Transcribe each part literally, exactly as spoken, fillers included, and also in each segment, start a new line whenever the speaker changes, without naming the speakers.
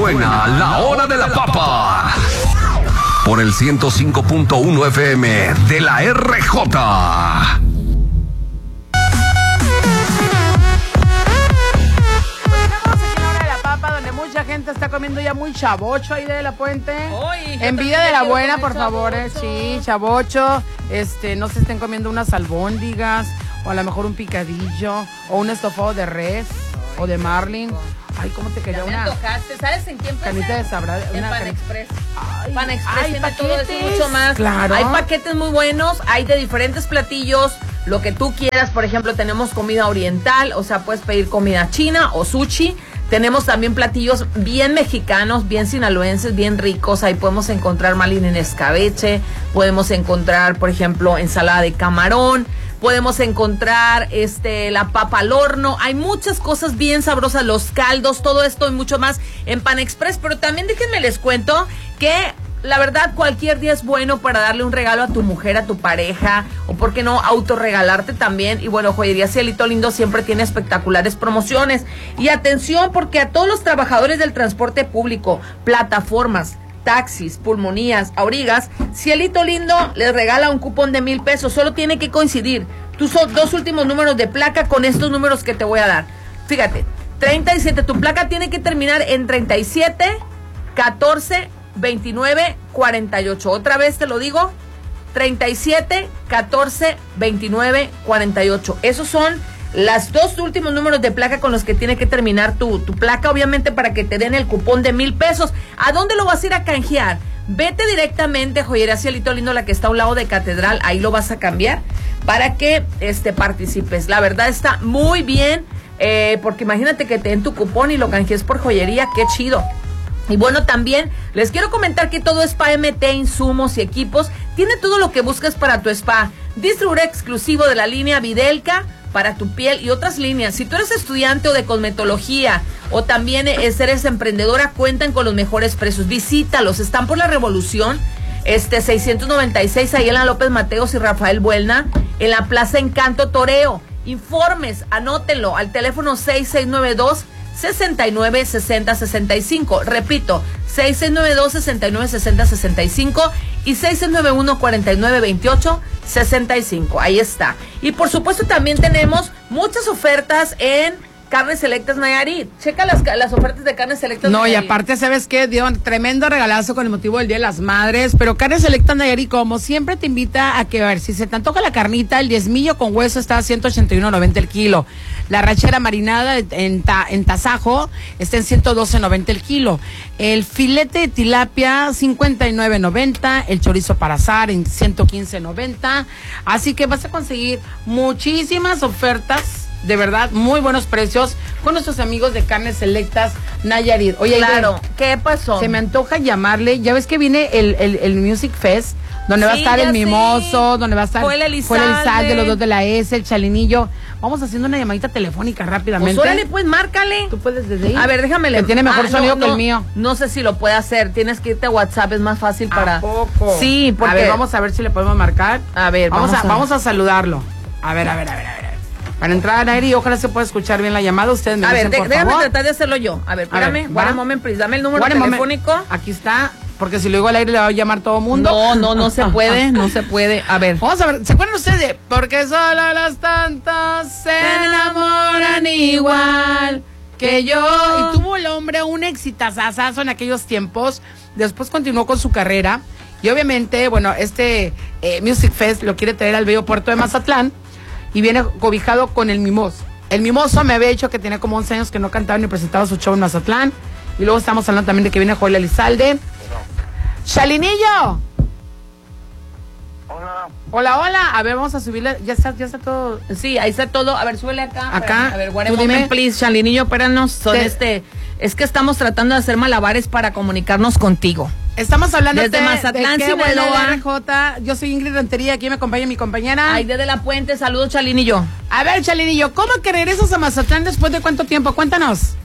Suena la hora de la papa. Por el ciento cinco punto uno F M de la R J.
Mucha gente está comiendo ya muy chavocho ahí de la Puente.
Oy,
Envidia de la buena, por favor. Eh. Sí, chavocho. Este, no se estén comiendo unas albóndigas, o a lo mejor un picadillo, o un estofado de res, Ay, o de marlin. Ay, ¿cómo te quería una?
Me tocaste, ¿sabes en quién pensé?
Canita de sabra.
En
una
Pan
can...
Express.
Ay,
Pan Express
ay,
tiene
paquetes.
todo eso y mucho más.
Claro.
Hay paquetes muy buenos, hay de diferentes platillos, lo que tú quieras. Por ejemplo, tenemos comida oriental, o sea, puedes pedir comida china o sushi. Tenemos también platillos bien mexicanos, bien sinaloenses, bien ricos. Ahí podemos encontrar marlin en escabeche, podemos encontrar, por ejemplo, ensalada de camarón, podemos encontrar este la papa al horno. Hay muchas cosas bien sabrosas, los caldos, todo esto y mucho más en Pan Express. Pero también déjenme les cuento que la verdad, cualquier día es bueno para darle un regalo a tu mujer, a tu pareja, o por qué no, autorregalarte también. Y bueno, Joyería Cielito Lindo siempre tiene espectaculares promociones. Y atención, porque a todos los trabajadores del transporte público, plataformas, taxis, pulmonías, aurigas, Cielito Lindo les regala un cupón de mil pesos. Solo tiene que coincidir tus dos últimos números de placa con estos números que te voy a dar. Fíjate, treinta y siete, tu placa tiene que terminar en treinta y siete, catorce, veintinueve, cuarenta y ocho. Otra vez te lo digo, treinta y siete, catorce, veintinueve, cuarenta y ocho. Esos son los dos últimos números de placa con los que tiene que terminar tu, tu placa, obviamente para que te den el cupón de mil pesos. ¿A dónde lo vas a ir a canjear? Vete directamente a Joyería Cielito Lindo, la que está a un lado de Catedral, ahí lo vas a cambiar para que este, participes. La verdad está muy bien, eh, porque imagínate que te den tu cupón y lo canjees por joyería, qué chido. Y bueno, también les quiero comentar que todo Spa M T, insumos y equipos, tiene todo lo que buscas para tu spa. Distribuidor exclusivo de la línea Videlca para tu piel y otras líneas. Si tú eres estudiante o de cosmetología o también eres emprendedora, cuentan con los mejores precios. Visítalos, están por la Revolución, este seiscientos noventa y seis, ahí en la López Mateos y Rafael Buelna, en la Plaza Encanto Toreo. Informes, anótenlo al teléfono seis seis nueve dos, sesenta y nueve, sesenta, sesenta y cinco. Repito, seis seis nueve dos, sesenta y nueve, sesenta, sesenta y cinco y seis seis nueve uno, cuarenta y nueve, veintiocho, sesenta y cinco. Ahí está. Y por supuesto también tenemos muchas ofertas en Carnes Selectas Nayarit. Checa las, las ofertas de Carnes Selectas
no,
Nayarit.
No, y aparte, ¿sabes qué? Dio un tremendo regalazo con el motivo del Día de las Madres. Pero Carnes Selectas Nayarit, como siempre, te invita a que, a ver, si se te antoja la carnita, el diezmillo con hueso está a ciento ochenta y uno noventa el kilo. La rachera marinada en, ta, en tasajo está en ciento doce noventa el kilo. El filete de tilapia, cincuenta y nueve noventa. El chorizo para asar en ciento quince noventa. Así que vas a conseguir muchísimas ofertas. De verdad, muy buenos precios con nuestros amigos de Carnes Selectas Nayarit. Oye,
claro, ¿qué pasó?
Se me antoja llamarle, ya ves que viene el, el, el Music Fest, donde sí, va a estar el Mimoso, sí, donde va a estar
Joel
Elizalde, los dos de la S, el Chalinillo. Vamos haciendo una llamadita telefónica rápidamente.
Pues órale, pues márcale.
Tú puedes desde ahí.
A ver, déjame leer.
Que tiene mejor ah, sonido
no,
que
no,
el mío.
No sé si lo puede hacer. Tienes que irte a WhatsApp, es más fácil para.
¿A poco?
Sí, porque.
A ver, vamos a ver si le podemos marcar.
A ver,
vamos,
vamos
a,
a
vamos a saludarlo. A ver, a ver, a ver, a ver. Para entrar al aire y ojalá se pueda escuchar bien la llamada. Ustedes me
A
dicen,
ver,
por
déjame
favor.
tratar de hacerlo yo. A ver, espérame. One moment, please. Dame el número telefónico.
Aquí está. Porque si lo digo al aire le va a llamar todo el mundo.
No, no, no se puede, no se puede. A ver.
Vamos a ver, ¿se acuerdan ustedes de Porque solo los tontos se enamoran igual que yo? Y tuvo el hombre un exitazazazo en aquellos tiempos. Después continuó con su carrera. Y obviamente, bueno, este eh, Music Fest lo quiere traer al bello puerto de Mazatlán. Y viene cobijado con el Mimoso. El Mimoso me había dicho que tenía como once años que no cantaba ni presentaba su show en Mazatlán. Y luego estamos hablando también de que viene Joel Elizalde. ¡Chalinillo!
Hola.
Hola, hola. A ver, vamos a subirle. Ya está, ya está todo.
Sí, ahí está todo. A ver, súbele acá.
Acá.
A ver, one moment, please. Chalinillo, espéranos. Son
Te...
este... Es que estamos tratando de hacer malabares para comunicarnos contigo.
Estamos hablando
desde
de
Mazatlán,
de
Sinaloa.
R J. Yo soy Ingrid Rentería, aquí me acompaña mi compañera.
Aide de la Puente, saludos Chalinillo.
A ver, Chalinillo, ¿cómo que regresas a Mazatlán después de cuánto tiempo? Cuéntanos.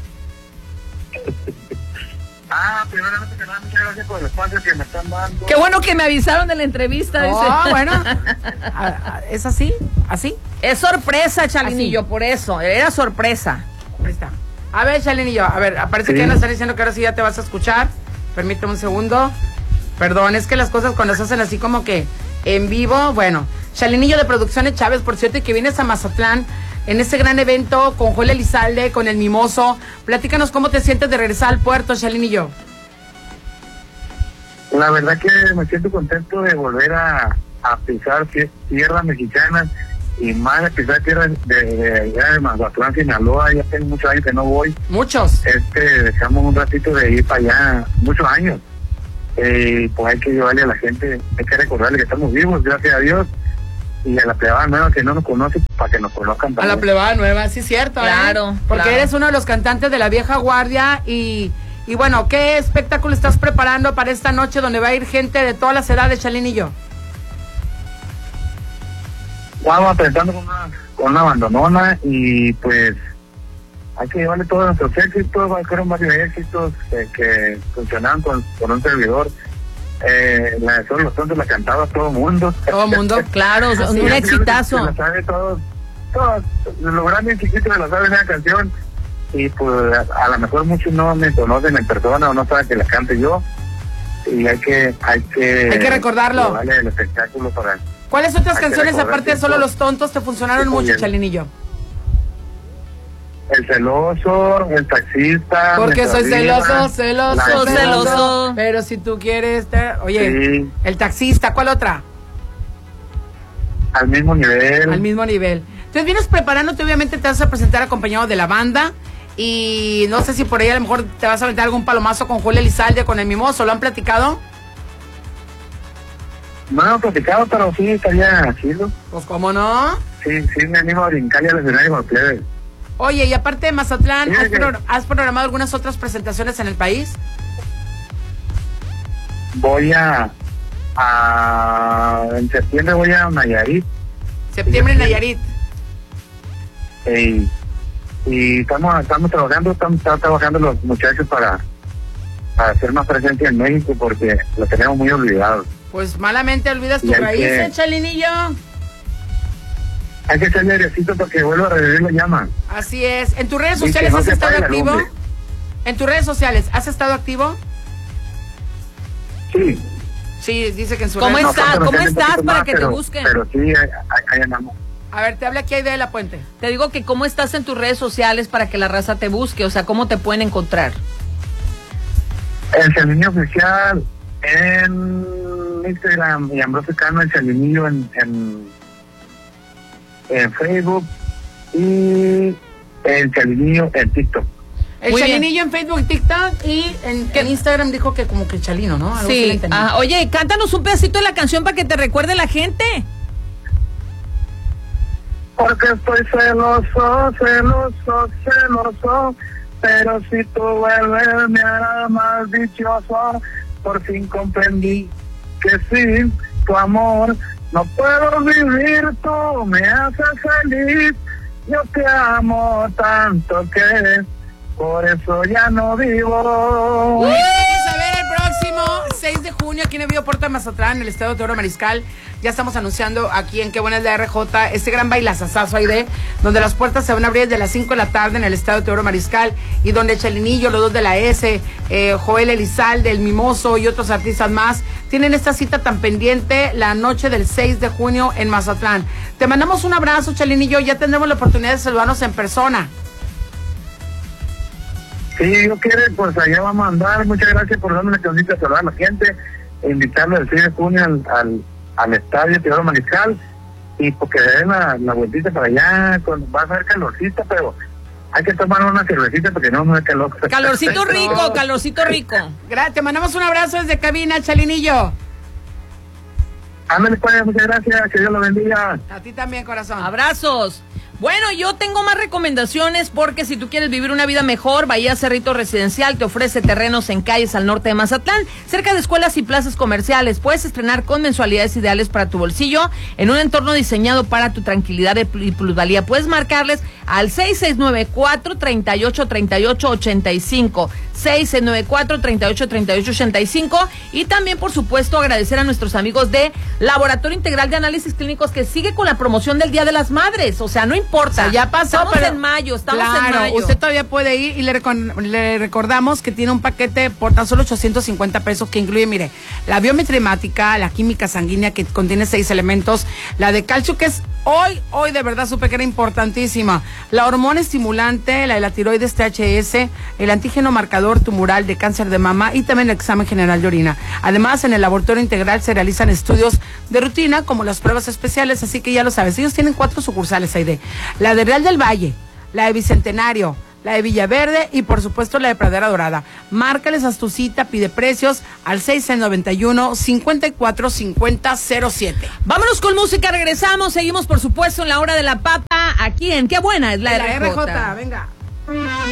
Ah, primeramente que nada, muchas gracias por el espacio que me están dando.
Qué bueno que me avisaron de la entrevista.
Oh,
dice.
bueno. ¿Es así? ¿Así?
Es sorpresa, Chalinillo, así. Por eso. Era sorpresa.
Ahí está. A ver, Chalinillo, a ver, parece
Sí.
que nos están diciendo que ahora sí ya te vas a escuchar. Permíteme un segundo. Perdón, es que las cosas cuando se hacen así como que en vivo, bueno. Chalinillo de Producciones Chávez, por cierto, y que vienes a Mazatlán en ese gran evento con Joel Elizalde, con el Mimoso. Platícanos cómo te sientes de regresar al puerto, Chalinillo.
La verdad que me siento contento de volver a, a pisar tie- tierra mexicana y más de pisar tierra de, de, de allá de Mazatlán, Sinaloa. Ya tengo muchos años que no voy.
Muchos.
Este, dejamos un ratito de ir para allá, muchos años. Eh, pues hay que llevarle a la gente, hay que recordarle que estamos vivos, gracias a Dios. Y a la plebada nueva que no nos conoce, para que nos conozcan
A
también.
la plebada nueva, sí, cierto.
Claro,
¿eh? Porque
claro.
eres uno de los cantantes de la vieja guardia y, y bueno, ¿qué espectáculo estás preparando para esta noche donde va a ir gente de todas las edades, Chalinillo?
Vamos pensando con una, con una abandonona y pues hay que llevarle todos nuestros éxitos, fueron varios éxitos eh, que funcionaban con, con un servidor. Eh, la de Solo los Tontos la cantaba todo el mundo.
Todo el mundo.
Claro,
Así
un
es,
exitazo.
Se la sabe todos, todos, los grandes y chiquitos se la saben esa canción y pues a, a lo mejor muchos no me conocen en persona o no saben que la cante yo y hay que hay que
Hay que recordarlo.
llevarle el espectáculo para
¿Cuáles otras
Hay que
canciones
recordar
aparte de
que
Solo
esto-
los Tontos te funcionaron
que
mucho,
bien.
Chalinillo?
El celoso, el taxista.
Porque soy
Mientras
celoso,
viva,
celoso,
la
celoso.
celoso. Pero si tú quieres, te- oye,
Sí.
el taxista, ¿cuál otra?
Al mismo nivel.
Al mismo nivel. Entonces vienes preparándote, obviamente te vas a presentar acompañado de la banda y no sé si por ahí a lo mejor te vas a aventar algún palomazo con Joel Elizalde, con el Mimoso, ¿lo han platicado?
No hemos platicado, pero sí estaría chido.
Pues cómo no.
Sí, sí me animo a brincar al escenario con ustedes.
Oye, y aparte de Mazatlán,
Sí,
¿has,
que-
pro- has programado algunas otras presentaciones en el país?
Voy a, a... En septiembre voy a Nayarit.
Septiembre en
Sí, sí.
Nayarit.
eh, y estamos estamos trabajando, estamos, están trabajando los muchachos para, para hacer más presencia en México porque lo tenemos muy olvidado.
Pues malamente olvidas
Y
tus
hay
raíces,
que-
Chalinillo.
Hay que echarle airecito porque vuelvo a revivir la llama.
Así es. ¿En tus redes
Y que
sociales
no
has
se
estado
apague la
activo?
lumbre.
¿En tus redes sociales has estado activo?
Sí.
Sí, dice que en su
¿Cómo
redes-
está?
falta
¿Cómo
meterle un
estás
poquito
para
más,
que te
pero-
busquen?
Pero sí, ahí, ahí- ahí andamos.
A ver, te habla aquí Aide de la Puente.
Te digo que cómo estás en tus redes sociales para que la raza te busque, o sea, cómo te pueden encontrar.
El Chalinillo Oficial en Instagram y Ambrosio Cano, el Chalinillo en, en, en Facebook y el Chalinillo en TikTok.
El
Muy bien.
Chalinillo en Facebook y TikTok y en, en Instagram dijo que como que el Chalino, ¿no? Algo así le
Sí.
entendí.
Ah, oye, cántanos un pedacito de la canción para que te recuerde la gente.
Porque estoy celoso, celoso, celoso, pero si tú vuelves me hará más dichoso. Por fin comprendí que sin tu amor no puedo vivir, tú me haces feliz. Yo te amo tanto que por eso ya no vivo.
Oye, ¿quieres saber el próximo seis de junio aquí en el Vivo Puerto de Mazatlán, en el Estadio Teodoro Mariscal? Ya estamos anunciando aquí en Qué Buena es la R J este gran bailazazazo ahí de donde las puertas se van a abrir desde las cinco de la tarde en el Estadio Teodoro Mariscal y donde Chalinillo, los dos de la S, eh, Joel Elizalde, el Mimoso y otros artistas más tienen esta cita tan pendiente la noche del seis de junio en Mazatlán. Te mandamos un abrazo, Chalinillo, ya tendremos la oportunidad de saludarnos en persona.
Si Dios quiere, pues allá vamos a andar. Muchas gracias por darme la chancita de saludar a la gente, e invitarlos el seis de junio al, al, al estadio Teodoro Mariscal y porque den la, la vueltita para allá. Con, va a ser calorcita, pero hay que tomar una cervecita porque no no es calor.
Calorcito rico, calorcito rico.
Gra- Te mandamos un abrazo desde cabina, Chalinillo.
Ándale, pues, muchas gracias. Que Dios lo bendiga.
A ti también, corazón.
Abrazos. Bueno, yo tengo más recomendaciones porque si tú quieres vivir una vida mejor, Bahía Cerrito Residencial te ofrece terrenos en calles al norte de Mazatlán, cerca de escuelas y plazas comerciales. Puedes estrenar con mensualidades ideales para tu bolsillo en un entorno diseñado para tu tranquilidad y plusvalía. Puedes marcarles al seis seis nueve cuatro, tres ocho tres ocho, ocho cinco, seis seis nueve cuatro, tres ocho tres ocho, ocho cinco y también, por supuesto, agradecer a nuestros amigos de Laboratorio Integral de Análisis Clínicos que sigue con la promoción del Día de las Madres. O sea, no importa importa.
O sea, ya pasó,
estamos
pero
en mayo, estamos
claro,
en mayo.
Usted todavía puede ir y le, recon, le recordamos que tiene un paquete por tan solo ochocientos cincuenta pesos que incluye, mire, la biometría hemática, la química sanguínea que contiene seis elementos, la de calcio que es hoy, hoy de verdad supe que era importantísima, la hormona estimulante, la de la tiroides T H S, el antígeno marcador tumoral de cáncer de mama y también el examen general de orina. Además, en el laboratorio integral se realizan estudios de rutina como las pruebas especiales, así que ya lo sabes, ellos tienen cuatro sucursales ahí de la de Real del Valle, la de Bicentenario, la de Villaverde y por supuesto la de Pradera Dorada. Márcales a tu cita, pide precios al seis noventa y uno, cincuenta y cuatro cincuenta cero siete.
Vámonos con música, regresamos, seguimos por supuesto en la hora de la papa, aquí en Qué Buena es la,
La
R J.
R J, venga.